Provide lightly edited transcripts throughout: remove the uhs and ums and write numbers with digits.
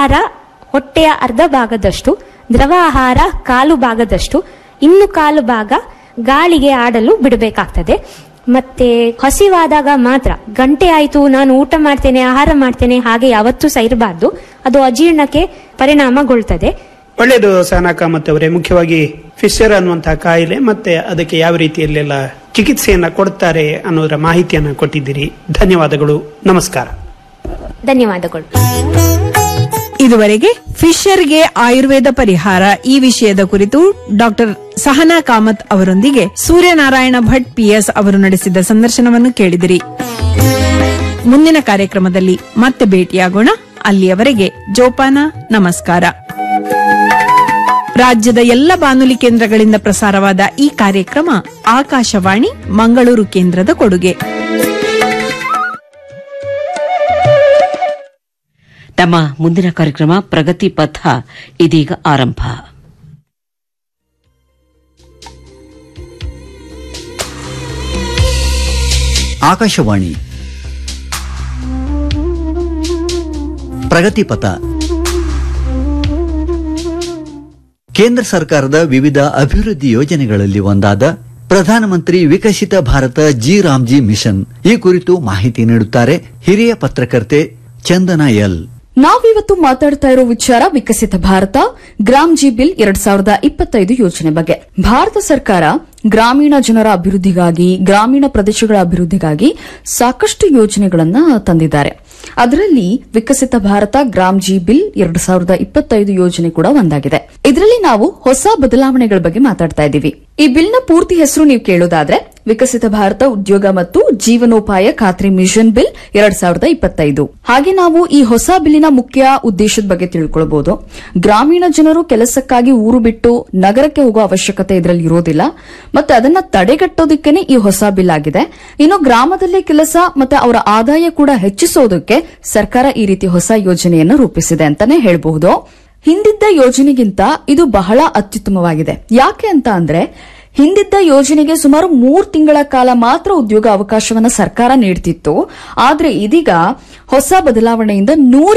ಆಹಾರ ಹೊಟ್ಟೆಯ ಅರ್ಧ ಭಾಗದಷ್ಟು, ದ್ರವ ಆಹಾರ ಕಾಲು ಭಾಗದಷ್ಟು, ಇನ್ನು ಕಾಲು ಭಾಗ ಗಾಳಿಗೆ ಆಡಲು ಬಿಡಬೇಕಾಗ್ತದೆ. ಮತ್ತೆ ಹಸಿವಾದಾಗ ಮಾತ್ರ, ಗಂಟೆ ಆಯ್ತು ನಾನು ಊಟ ಮಾಡ್ತೇನೆ ಆಹಾರ ಮಾಡ್ತೇನೆ ಹಾಗೆ ಯಾವತ್ತೂ ಸಹ ಇರಬಾರ್ದು, ಅದು ಅಜೀರ್ಣಕ್ಕೆ ಪರಿಣಾಮಗೊಳ್ತದೆ. ಒಳ್ಳೆಯದು ಸಹನಾ ಕಾಮತ್ ಅವರೇ, ಮುಖ್ಯವಾಗಿ ಫಿಶರ್ ಅನ್ನುವಂತಹ ಕಾಯಿಲೆ ಮತ್ತೆ ಅದಕ್ಕೆ ಯಾವ ರೀತಿಯಲ್ಲೆಲ್ಲ ಚಿಕಿತ್ಸೆಯನ್ನ ಕೊಡ್ತಾರೆ ಅನ್ನೋದರ ಮಾಹಿತಿಯನ್ನ ಕೊಟ್ಟಿದ್ದೀರಿ. ಧನ್ಯವಾದಗಳು, ನಮಸ್ಕಾರ. ಧನ್ಯವಾದಗಳು. ಇದುವರೆಗೆ ಫಿಶರ್ಗೆ ಆಯುರ್ವೇದ ಪರಿಹಾರ ಈ ವಿಷಯದ ಕುರಿತು ಡಾಕ್ಟರ್ ಸಹನಾ ಕಾಮತ್ ಅವರೊಂದಿಗೆ ಸೂರ್ಯನಾರಾಯಣ ಭಟ್ ಪಿಎಸ್ ಅವರು ನಡೆಸಿದ ಸಂದರ್ಶನವನ್ನು ಕೇಳಿದಿರಿ. ಮುಂದಿನ ಕಾರ್ಯಕ್ರಮದಲ್ಲಿ ಮತ್ತೆ ಭೇಟಿಯಾಗೋಣ. ಅಲ್ಲಿಯವರೆಗೆ ಜೋಪಾನ, ನಮಸ್ಕಾರ. ರಾಜ್ಯದ ಎಲ್ಲ ಬಾನುಲಿ ಕೇಂದ್ರಗಳಿಂದ ಪ್ರಸಾರವಾದ ಈ ಕಾರ್ಯಕ್ರಮ ಆಕಾಶವಾಣಿ ಮಂಗಳೂರು ಕೇಂದ್ರದ ಕೊಡುಗೆ. ನಮ್ಮ ಮುಂದಿನ ಕಾರ್ಯಕ್ರಮ ಪ್ರಗತಿ ಪಥ ಇದೀಗ ಆರಂಭ. ಆಕಾಶವಾಣಿ ಪ್ರಗತಿ ಪಥ. ಕೇಂದ್ರ ಸರ್ಕಾರದ ವಿವಿಧ ಅಭಿವೃದ್ಧಿ ಯೋಜನೆಗಳಲ್ಲಿ ಒಂದಾದ ಪ್ರಧಾನಮಂತ್ರಿ ವಿಕಸಿತ ಭಾರತ ಜಿ ರಾಮ್ಜಿ ಮಿಷನ್ ಈ ಕುರಿತು ಮಾಹಿತಿ ನೀಡುತ್ತಾರೆ ಹಿರಿಯ ಪತ್ರಕರ್ತೆ ಚಂದನಾ ಎಲ್. ನಾವಿವತ್ತು ಮಾತಾಡ್ತಾ ಇರೋ ವಿಚಾರ ವಿಕಸಿತ ಭಾರತ ಗ್ರಾಮ್ ಜಿ ಬಿಲ್ 2025 ಯೋಜನೆ ಬಗ್ಗೆ. ಭಾರತ ಸರ್ಕಾರ ಗ್ರಾಮೀಣ ಜನರ ಅಭಿವೃದ್ಧಿಗಾಗಿ, ಗ್ರಾಮೀಣ ಪ್ರದೇಶಗಳ ಅಭಿವೃದ್ಧಿಗಾಗಿ ಸಾಕಷ್ಟು ಯೋಜನೆಗಳನ್ನ ತಂದಿದ್ದಾರೆ. ಅದರಲ್ಲಿ ವಿಕಸಿತ ಭಾರತ ಗ್ರಾಮ್ ಜಿ ಬಿಲ್ 2025 ಯೋಜನೆ ಕೂಡ ಒಂದಾಗಿದೆ. ಇದರಲ್ಲಿ ನಾವು ಹೊಸ ಬದಲಾವಣೆಗಳ ಬಗ್ಗೆ ಮಾತಾಡ್ತಾ ಇದ್ದೀವಿ. ಈ ಬಿಲ್ನ ಪೂರ್ತಿ ಹೆಸರು ನೀವು ಕೇಳೋದಾದ್ರೆ ವಿಕಸಿತ ಭಾರತ ಉದ್ಯೋಗ ಮತ್ತು ಜೀವನೋಪಾಯ ಖಾತ್ರಿ ಮಿಷನ್ ಬಿಲ್ 2025. ಹಾಗೆ ನಾವು ಈ ಹೊಸ ಬಿಲ್ಲಿನ ಮುಖ್ಯ ಉದ್ದೇಶದ ಬಗ್ಗೆ ತಿಳ್ಕೊಳ್ಬಹುದು. ಗ್ರಾಮೀಣ ಜನರು ಕೆಲಸಕ್ಕಾಗಿ ಊರು ಬಿಟ್ಟು ನಗರಕ್ಕೆ ಹೋಗುವ ಅವಶ್ಯಕತೆ ಇದರಲ್ಲಿ ಇರೋದಿಲ್ಲ, ಮತ್ತೆ ಅದನ್ನ ತಡೆಗಟ್ಟೋದಕ್ಕೇನೆ ಈ ಹೊಸ ಬಿಲ್ ಆಗಿದೆ. ಇನ್ನು ಗ್ರಾಮದಲ್ಲೇ ಕೆಲಸ ಮತ್ತೆ ಅವರ ಆದಾಯ ಕೂಡ ಹೆಚ್ಚಿಸೋದಕ್ಕೆ ಸರ್ಕಾರ ಈ ರೀತಿ ಹೊಸ ಯೋಜನೆಯನ್ನು ರೂಪಿಸಿದೆ ಅಂತಾನೆ ಹೇಳಬಹುದು. ಹಿಂದಿದ್ದ ಯೋಜನೆಗಿಂತ ಇದು ಬಹಳ ಅತ್ಯುತ್ತಮವಾಗಿದೆ. ಯಾಕೆ ಅಂತ ಅಂದ್ರೆ ಹಿಂದಿದ್ದ ಯೋಜನೆಗೆ ಸುಮಾರು 3 ತಿಂಗಳ ಕಾಲ ಮಾತ್ರ ಉದ್ಯೋಗ ಅವಕಾಶವನ್ನ ಸರ್ಕಾರ ನೀಡುತ್ತಿತ್ತು. ಆದ್ರೆ ಇದೀಗ ಹೊಸ ಬದಲಾವಣೆಯಿಂದ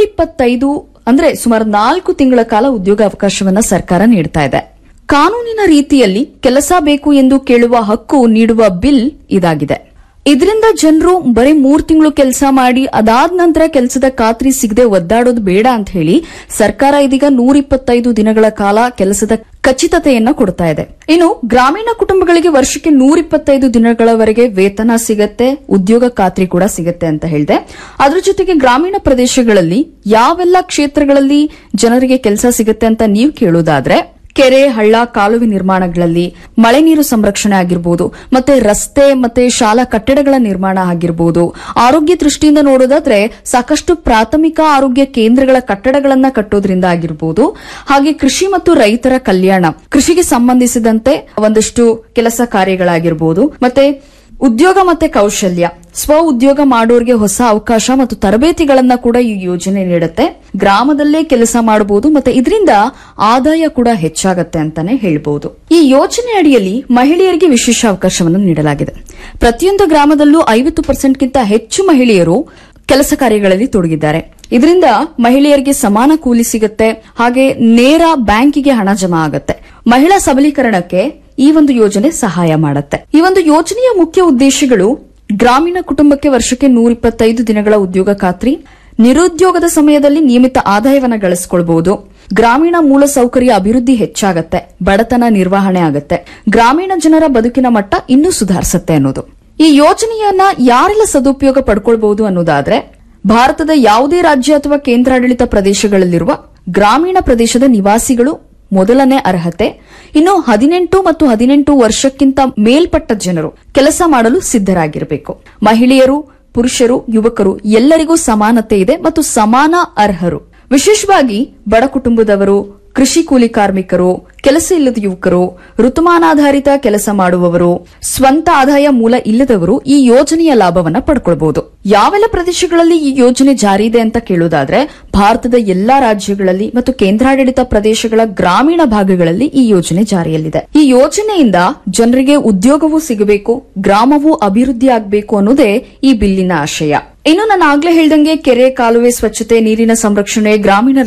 125 ಅಂದ್ರೆ ಸುಮಾರು 4 ತಿಂಗಳ ಕಾಲ ಉದ್ಯೋಗ ಅವಕಾಶವನ್ನ ಸರ್ಕಾರ ನೀಡ್ತಾ ಇದೆ. ಕಾನೂನಿನ ರೀತಿಯಲ್ಲಿ ಕೆಲಸ ಬೇಕು ಎಂದು ಕೇಳುವ ಹಕ್ಕು ನೀಡುವ ಬಿಲ್ ಇದಾಗಿದೆ. ಇದರಿಂದ ಜನರು ಬರೀ 3 ತಿಂಗಳು ಕೆಲಸ ಮಾಡಿ ಅದಾದ ನಂತರ ಕೆಲಸದ ಖಾತ್ರಿ ಸಿಗದೆ ಒದ್ದಾಡೋದು ಬೇಡ ಅಂತ ಹೇಳಿ ಸರ್ಕಾರ ಇದೀಗ 125 ದಿನಗಳ ಕಾಲ ಕೆಲಸದ ಖಚಿತತೆಯನ್ನ ಕೊಡ್ತಾ ಇದೆ. ಇನ್ನು ಗ್ರಾಮೀಣ ಕುಟುಂಬಗಳಿಗೆ ವರ್ಷಕ್ಕೆ 125 ದಿನಗಳವರೆಗೆ ವೇತನ ಸಿಗತ್ತೆ, ಉದ್ಯೋಗ ಖಾತ್ರಿ ಕೂಡ ಸಿಗತ್ತೆ ಅಂತ ಹೇಳಿದೆ. ಅದರ ಜೊತೆಗೆ ಗ್ರಾಮೀಣ ಪ್ರದೇಶಗಳಲ್ಲಿ ಯಾವೆಲ್ಲ ಕ್ಷೇತ್ರಗಳಲ್ಲಿ ಜನರಿಗೆ ಕೆಲಸ ಸಿಗತ್ತೆ ಅಂತ ನೀವು ಕೇಳೋದಾದ್ರೆ ಕೆರೆ, ಹಳ್ಳ, ಕಾಲುವೆ ನಿರ್ಮಾಣಗಳಲ್ಲಿ ಮಳೆ ನೀರು ಸಂರಕ್ಷಣೆ ಆಗಿರಬಹುದು, ಮತ್ತೆ ರಸ್ತೆ ಮತ್ತೆ ಶಾಲಾ ಕಟ್ಟಡಗಳ ನಿರ್ಮಾಣ ಆಗಿರಬಹುದು. ಆರೋಗ್ಯ ದೃಷ್ಟಿಯಿಂದ ನೋಡೋದಾದ್ರೆ ಸಾಕಷ್ಟು ಪ್ರಾಥಮಿಕ ಆರೋಗ್ಯ ಕೇಂದ್ರಗಳ ಕಟ್ಟಡಗಳನ್ನ ಕಟ್ಟೋದ್ರಿಂದ ಆಗಿರಬಹುದು. ಹಾಗೆ ಕೃಷಿ ಮತ್ತು ರೈತರ ಕಲ್ಯಾಣ, ಕೃಷಿಗೆ ಸಂಬಂಧಿಸಿದಂತೆ ಒಂದಷ್ಟು ಕೆಲಸ ಕಾರ್ಯಗಳಾಗಿರಬಹುದು. ಮತ್ತೆ ಉದ್ಯೋಗ ಮತ್ತೆ ಕೌಶಲ್ಯ, ಸ್ವ ಉದ್ಯೋಗ ಮಾಡೋರಿಗೆ ಹೊಸ ಅವಕಾಶ ಮತ್ತು ತರಬೇತಿಗಳನ್ನ ಕೂಡ ಈ ಯೋಜನೆ ನೀಡುತ್ತೆ. ಗ್ರಾಮದಲ್ಲೇ ಕೆಲಸ ಮಾಡಬಹುದು ಮತ್ತೆ ಇದರಿಂದ ಆದಾಯ ಕೂಡ ಹೆಚ್ಚಾಗತ್ತೆ ಅಂತಾನೆ ಹೇಳಬಹುದು. ಈ ಯೋಜನೆ ಅಡಿಯಲ್ಲಿ ಮಹಿಳೆಯರಿಗೆ ವಿಶೇಷ ಅವಕಾಶವನ್ನು ನೀಡಲಾಗಿದೆ. ಪ್ರತಿಯೊಂದು ಗ್ರಾಮದಲ್ಲೂ 50%ಗಿಂತ ಹೆಚ್ಚು ಮಹಿಳೆಯರು ಕೆಲಸ ಕಾರ್ಯಗಳಲ್ಲಿ ತೊಡಗಿದ್ದಾರೆ. ಇದರಿಂದ ಮಹಿಳೆಯರಿಗೆ ಸಮಾನ ಕೂಲಿ ಸಿಗುತ್ತೆ, ಹಾಗೆ ನೇರ ಬ್ಯಾಂಕಿಗೆ ಹಣ ಜಮಾ ಆಗುತ್ತೆ. ಮಹಿಳಾ ಸಬಲೀಕರಣಕ್ಕೆ ಈ ಒಂದು ಯೋಜನೆ ಸಹಾಯ ಮಾಡುತ್ತೆ. ಈ ಒಂದು ಯೋಜನೆಯ ಮುಖ್ಯ ಉದ್ದೇಶಗಳು ಗ್ರಾಮೀಣ ಕುಟುಂಬಕ್ಕೆ ವರ್ಷಕ್ಕೆ 125 ದಿನಗಳ ಉದ್ಯೋಗ ಖಾತ್ರಿ, ನಿರುದ್ಯೋಗದ ಸಮಯದಲ್ಲಿ ನಿಯಮಿತ ಆದಾಯವನ್ನು ಗಳಿಸಿಕೊಳ್ಳಬಹುದು, ಗ್ರಾಮೀಣ ಮೂಲಸೌಕರ್ಯ ಅಭಿವೃದ್ಧಿ ಹೆಚ್ಚಾಗತ್ತೆ, ಬಡತನ ನಿರ್ವಹಣೆ ಆಗುತ್ತೆ, ಗ್ರಾಮೀಣ ಜನರ ಬದುಕಿನ ಮಟ್ಟ ಇನ್ನೂ ಸುಧಾರಿಸುತ್ತೆ ಅನ್ನೋದು. ಈ ಯೋಜನೆಯನ್ನ ಯಾರೆಲ್ಲ ಸದುಪಯೋಗ ಪಡ್ಕೊಳ್ಬಹುದು ಅನ್ನೋದಾದ್ರೆ ಭಾರತದ ಯಾವುದೇ ರಾಜ್ಯ ಅಥವಾ ಕೇಂದ್ರಾಡಳಿತ ಪ್ರದೇಶಗಳಲ್ಲಿರುವ ಗ್ರಾಮೀಣ ಪ್ರದೇಶದ ನಿವಾಸಿಗಳು ಮೊದಲನೇ ಅರ್ಹತೆ. ಇನ್ನು 18 ಮತ್ತು 18 ವರ್ಷಕ್ಕಿಂತ ಮೇಲ್ಪಟ್ಟ ಜನರು ಕೆಲಸ ಮಾಡಲು ಸಿದ್ದರಾಗಿರಬೇಕು. ಮಹಿಳೆಯರು, ಪುರುಷರು, ಯುವಕರು ಎಲ್ಲರಿಗೂ ಸಮಾನತೆ ಇದೆ ಮತ್ತು ಸಮಾನ ಅರ್ಹರು. ವಿಶೇಷವಾಗಿ ಬಡ ಕುಟುಂಬದವರು, ಕೃಷಿ ಕೂಲಿ ಕಾರ್ಮಿಕರು, ಕೆಲಸ ಇಲ್ಲದ ಯುವಕರು, ಋತುಮಾನಾಧಾರಿತ ಕೆಲಸ ಮಾಡುವವರು, ಸ್ವಂತ ಆದಾಯ ಮೂಲ ಇಲ್ಲದವರು ಈ ಯೋಜನೆಯ ಲಾಭವನ್ನ ಪಡ್ಕೊಳ್ಬಹುದು. ಯಾವೆಲ್ಲ ಪ್ರದೇಶಗಳಲ್ಲಿ ಈ ಯೋಜನೆ ಜಾರಿ ಇದೆ ಅಂತ ಕೇಳೋದಾದ್ರೆ ಭಾರತದ ಎಲ್ಲಾ ರಾಜ್ಯಗಳಲ್ಲಿ ಮತ್ತು ಕೇಂದ್ರಾಡಳಿತ ಪ್ರದೇಶಗಳ ಗ್ರಾಮೀಣ ಭಾಗಗಳಲ್ಲಿ ಈ ಯೋಜನೆ ಜಾರಿಯಲ್ಲಿದೆ. ಈ ಯೋಜನೆಯಿಂದ ಜನರಿಗೆ ಉದ್ಯೋಗವೂ ಸಿಗಬೇಕು, ಗ್ರಾಮವೂ ಅಭಿವೃದ್ಧಿ ಆಗಬೇಕು ಅನ್ನೋದೇ ಈ ಬಿಲ್ಲಿನ ಆಶಯ. ಇನ್ನು ನಾನು ಆಗ್ಲೇ ಹೇಳ್ದಂಗೆ ಕೆರೆ, ಕಾಲುವೆ ಸ್ವಚ್ಛತೆ, ನೀರಿನ ಸಂರಕ್ಷಣೆ, ಗ್ರಾಮೀಣ